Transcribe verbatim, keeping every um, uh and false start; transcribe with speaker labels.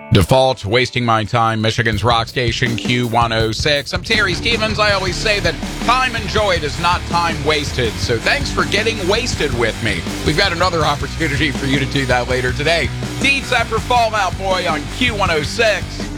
Speaker 1: Default, wasting my time, Michigan's rock station Q one oh six. I'm Terry Stevens. I always say that time enjoyed is not time wasted, so thanks for getting wasted with me. We've got another opportunity for you to do that later today. Deeds after Fall Out Boy on Q one oh six.